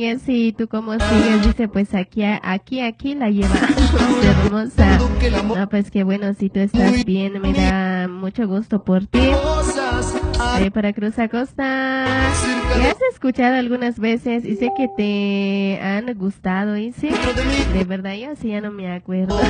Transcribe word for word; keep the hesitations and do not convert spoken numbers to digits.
Sí, ¿tú cómo sigues? Dice, pues aquí, aquí, aquí la llevamos, hermosa. No, pues qué bueno, si tú estás bien, me da mucho gusto por ti. Eh, para Cruz Acosta, ¿ya has escuchado algunas veces y sé que te han gustado? Y sí, de verdad, yo sí ya no me acuerdo.